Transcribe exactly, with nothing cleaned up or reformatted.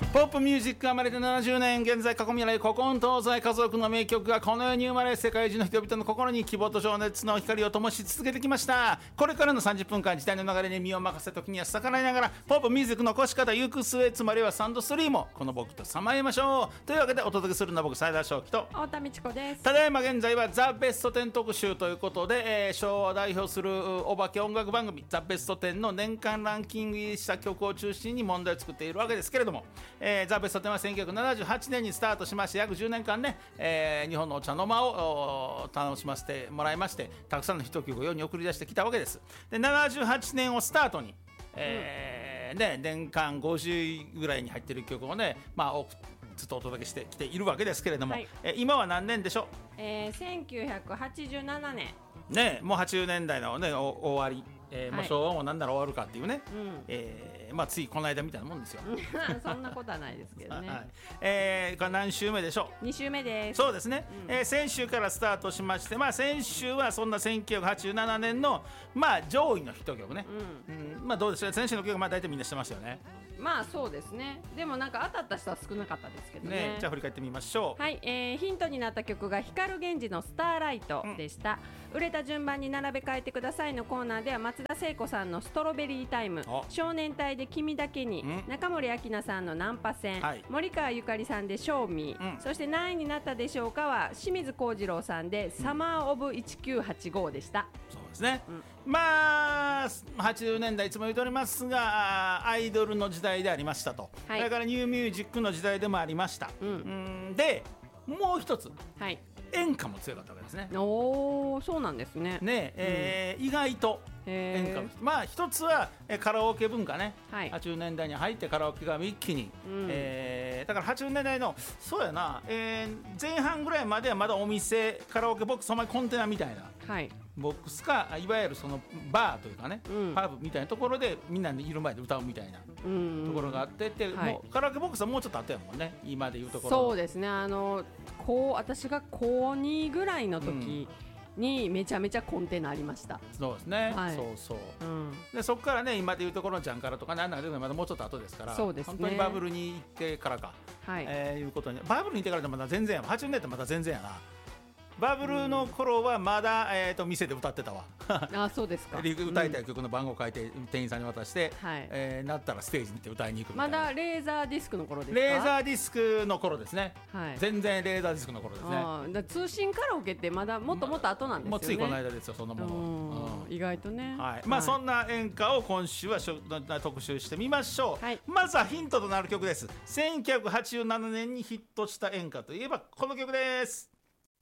ポップミュージックが生まれてななじゅうねん、現在過去未来古今東西家族の名曲がこの世に生まれ、世界中の人々の心に希望と情熱の光を灯し続けてきました。これからのさんじゅっぷんかん、時代の流れに身を任せ、時には逆らいながらポップミュージックの起こし方、行く末、つまりはサウンドストリームをこの僕とさまえましょう。というわけでお届けするのは僕、斉田翔樹と太田美智子です。 ただいま現在はザ・ベストテン特集ということで、えー、昭和を代表するお化け音楽番組ザ・ベストテンの年間ランキング入りした曲を中心に問題を作っているわけですけれども、えー、ザ・ベストテンはせんきゅうひゃくななじゅうはちねんにスタートしまして、約じゅうねんかんね、えー、日本のお茶の間を楽しませてもらいまして、たくさんのヒット曲を世に送り出してきたわけです。でななじゅうはちねんをスタートに、えーね、年間ごじゅういぐらいに入っている曲をね、まあずっとお届けしてきているわけですけれども、はい、え今は何年でしょう。 えー、せんきゅうひゃくはちじゅうななねんね、もうはちじゅうねんだいの、ね、お終わり、えーはい、もう昭和も何なら終わるかっていうね、うんえーまあ、ついこの間みたいなもんですよそんなことはないですけどね、はいえー、これ何週目でしょう。 に週目です。 そうですね、うんえー、先週からスタートしまして、まあ、先週はそんなせんきゅうひゃくはちじゅうななねんの、まあ、上位のヒット曲ね、うんうんまあ、どうでしょう。先週の曲はまあ大体みんなしてましたよね。 まあそうですね。でもなんか当たった人は少なかったですけど ね, ねじゃあ振り返ってみましょう。 はい、えー、ヒントになった曲が光源氏のスターライトでした、うん、売れた順番に並べ替えてくださいのコーナーでは、松田聖子さんのストロベリータイム、少年隊で君だけに、うん、中森明菜さんのナンパ戦、はい、森川ゆかりさんでショーミー、うん、そして何位になったでしょうかは清水幸次郎さんで、うん、サマーオブせんきゅうひゃくはちじゅうごでした。 そうですね、うん、まあはちじゅうねんだいいつも言っておりますが、アイドルの時代でありましたと、はい、それからニューミュージックの時代でもありました、うん、うんでもう一つ、はい、演歌も強かったわけですね。 おー、そうなんですね。 ね、えーうん、意外と演歌の、まあ一つはカラオケ文化ね、はい、はちじゅうねんだいに入ってカラオケが一気に、うんえー、だからはちじゅうねんだいのそうやな、えー、前半ぐらいまではまだお店カラオケボックス、お前コンテナみたいな、はい、ボックスかいわゆるそのバーというかね、うん、パブみたいなところでみんなでいる前で歌うみたいなところがあってて、はい、もうカラオケボックスはもうちょっとあったやもんね、今でいうところ。 そうですね、あのこう私がこうにぐらいの時、うん、にめちゃめちゃコンテナありました。 そうですね、はい、そうそう、うん、でそこからね今でいうところのジャンカラとかなんだけどまだもうちょっと後ですから、そうですね、本当にバブルに行ってからか、はいえー、いうことにバブルに行ってからでまだ全然やわ。はちじゅうねんだいってまだ全然やな。バブルの頃はまだ、えー、と店で歌ってたわあ、そうですか。 歌いたい曲の番号を書いて店員さんに渡して、うんえー、なったらステージに行って歌いに行くみたいな。 まだレーザーディスクの頃ですか。 レーザーディスクの頃ですね、はい、全然レーザーディスクの頃ですね。 あだ通信カラオケってまだもっともっと後なんですよね、ま、もうついこの間ですよそんなもの、 うん、意外とね、 はいまあ、はい、そんな演歌を今週は特集してみましょう、はい、まずはヒントとなる曲です。せんきゅうひゃくはちじゅうななねんにヒットした演歌といえばこの曲です。